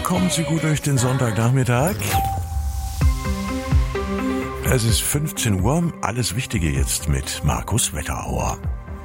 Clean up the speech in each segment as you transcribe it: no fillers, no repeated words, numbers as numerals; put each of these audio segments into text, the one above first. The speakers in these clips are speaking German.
kommen Sie gut durch den Sonntagnachmittag. Es ist 15 Uhr, alles Wichtige jetzt mit Markus Wetterauer.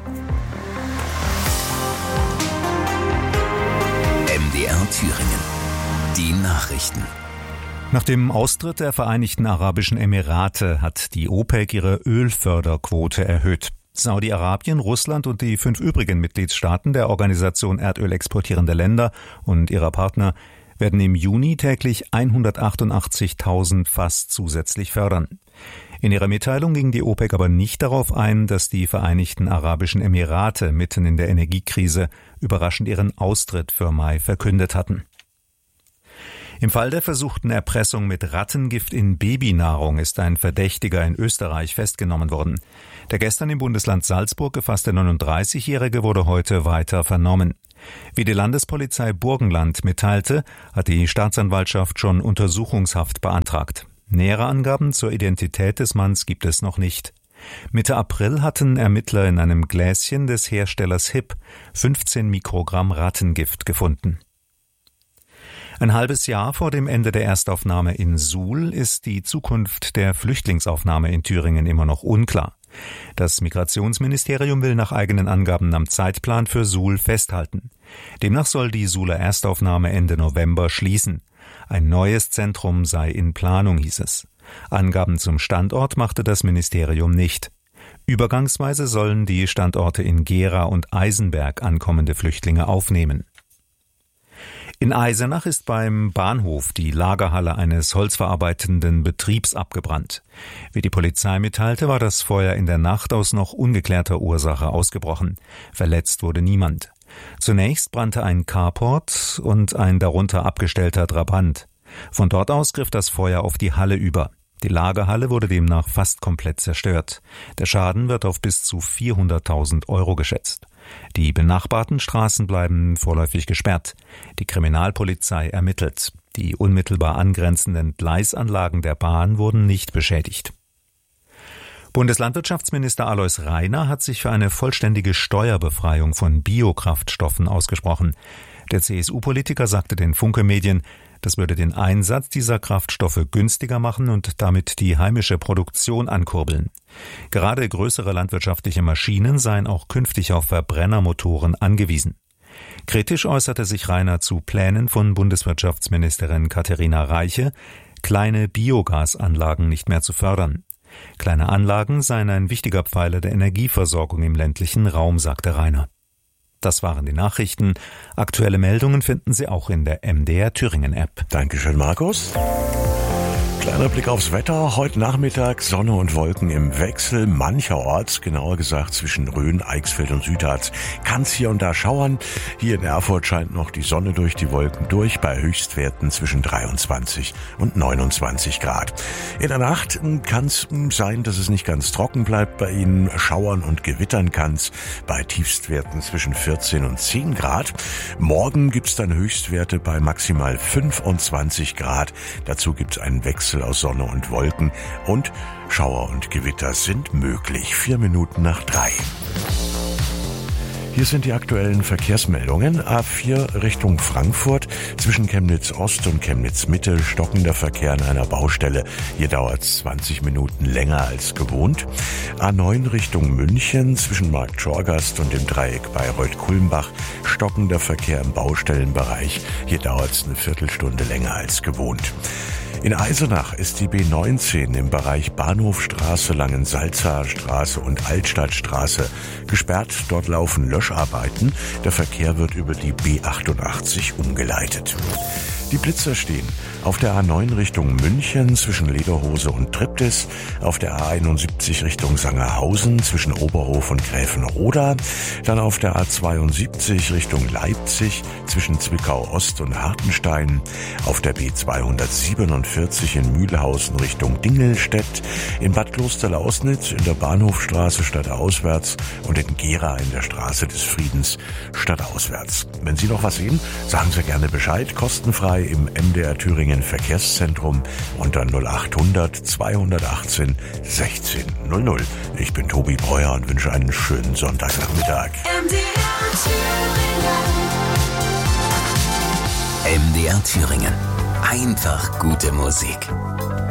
MDR Thüringen. Die Nachrichten. Nach dem Austritt der Vereinigten Arabischen Emirate hat die OPEC ihre Ölförderquote erhöht. Saudi-Arabien, Russland und die 5 übrigen Mitgliedstaaten der Organisation Erdöl exportierender Länder und ihrer Partner werden im Juni täglich 188.000 Fass zusätzlich fördern. In ihrer Mitteilung ging die OPEC aber nicht darauf ein, dass die Vereinigten Arabischen Emirate mitten in der Energiekrise überraschend ihren Austritt für Mai verkündet hatten. Im Fall der versuchten Erpressung mit Rattengift in Babynahrung ist ein Verdächtiger in Österreich festgenommen worden. Der gestern im Bundesland Salzburg gefasste 39-Jährige wurde heute weiter vernommen. Wie die Landespolizei Burgenland mitteilte, hat die Staatsanwaltschaft schon Untersuchungshaft beantragt. Nähere Angaben zur Identität des Manns gibt es noch nicht. Mitte April hatten Ermittler in einem Gläschen des Herstellers HIP 15 Mikrogramm Rattengift gefunden. Ein halbes Jahr vor dem Ende der Erstaufnahme in Suhl ist die Zukunft der Flüchtlingsaufnahme in Thüringen immer noch unklar. Das Migrationsministerium will nach eigenen Angaben am Zeitplan für Suhl festhalten. Demnach soll die Suhler Erstaufnahme Ende November schließen. Ein neues Zentrum sei in Planung, hieß es. Angaben zum Standort machte das Ministerium nicht. Übergangsweise sollen die Standorte in Gera und Eisenberg ankommende Flüchtlinge aufnehmen. In Eisenach ist beim Bahnhof die Lagerhalle eines holzverarbeitenden Betriebs abgebrannt. Wie die Polizei mitteilte, war das Feuer in der Nacht aus noch ungeklärter Ursache ausgebrochen. Verletzt wurde niemand. Zunächst brannte ein Carport und ein darunter abgestellter Trabant. Von dort aus griff das Feuer auf die Halle über. Die Lagerhalle wurde demnach fast komplett zerstört. Der Schaden wird auf bis zu 400.000 Euro geschätzt. Die benachbarten Straßen bleiben vorläufig gesperrt. Die Kriminalpolizei ermittelt. Die unmittelbar angrenzenden Gleisanlagen der Bahn wurden nicht beschädigt. Bundeslandwirtschaftsminister Alois Rainer hat sich für eine vollständige Steuerbefreiung von Biokraftstoffen ausgesprochen. Der CSU-Politiker sagte den Funke-Medien, das würde den Einsatz dieser Kraftstoffe günstiger machen und damit die heimische Produktion ankurbeln. Gerade größere landwirtschaftliche Maschinen seien auch künftig auf Verbrennermotoren angewiesen. Kritisch äußerte sich Rainer zu Plänen von Bundeswirtschaftsministerin Katharina Reiche, kleine Biogasanlagen nicht mehr zu fördern. Kleine Anlagen seien ein wichtiger Pfeiler der Energieversorgung im ländlichen Raum, sagte Rainer. Das waren die Nachrichten. Aktuelle Meldungen finden Sie auch in der MDR Thüringen App. Dankeschön, Markus. Kleiner Blick aufs Wetter. Heute Nachmittag Sonne und Wolken im Wechsel. Mancherorts, genauer gesagt zwischen Rhön, Eichsfeld und Südharz, kann es hier und da schauern. Hier in Erfurt scheint noch die Sonne durch die Wolken durch, bei Höchstwerten zwischen 23 und 29 Grad. In der Nacht kann es sein, dass es nicht ganz trocken bleibt bei Ihnen. Schauern und gewittern kann es bei Tiefstwerten zwischen 14 und 10 Grad. Morgen gibt es dann Höchstwerte bei maximal 25 Grad. Dazu gibt es einen Wechsel aus Sonne und Wolken und Schauer und Gewitter sind möglich. 4 Minuten nach 3. Hier sind die aktuellen Verkehrsmeldungen. A4 Richtung Frankfurt. Zwischen Chemnitz Ost und Chemnitz Mitte stockender Verkehr an einer Baustelle. Hier dauert es 20 Minuten länger als gewohnt. A9 Richtung München. Zwischen Markt Schorgast und dem Dreieck Bayreuth-Kulmbach stockender Verkehr im Baustellenbereich. Hier dauert es eine Viertelstunde länger als gewohnt. In Eisenach ist die B19 im Bereich Bahnhofstraße, Langensalza Straße und Altstadtstraße gesperrt. Dort laufen Löscharbeiten. Der Verkehr wird über die B88 umgeleitet. Die Blitzer stehen auf der A9 Richtung München zwischen Lederhose und Triptis, auf der A71 Richtung Sangerhausen zwischen Oberhof und Gräfenroda, dann auf der A72 Richtung Leipzig zwischen Zwickau Ost und Hartenstein, auf der B247 in Mühlhausen Richtung Dingelstedt, in Bad Klosterlausnitz in der Bahnhofstraße stadtauswärts und in Gera in der Straße des Friedens stadtauswärts. Wenn Sie noch was sehen, sagen Sie gerne Bescheid, kostenfrei im MDR Thüringen Verkehrszentrum unter 0800 218 16 00. Ich bin Tobi Breuer und wünsche einen schönen Sonntagnachmittag. MDR Thüringen. MDR Thüringen. Einfach gute Musik.